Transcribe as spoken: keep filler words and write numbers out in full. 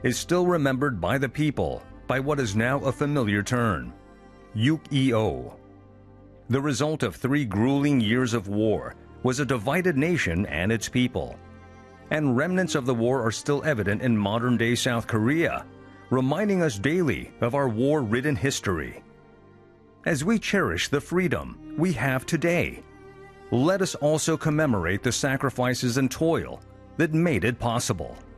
is still remembered by the people by what is now a familiar term, Yuk-i-o. The result of three grueling years of war was a divided nation and its people. And remnants of the war are still evident in modern-day South Korea, reminding us daily of our war-ridden history. As we cherish the freedom we have today, let us also commemorate the sacrifices and toil that made it possible.